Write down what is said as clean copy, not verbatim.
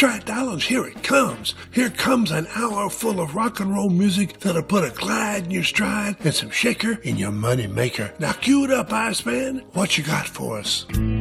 $100, here it comes. Here comes an hour full of rock and roll music that'll put a glide in your stride and some shaker in your money maker. Now cue it up, Iceman. What you got for us?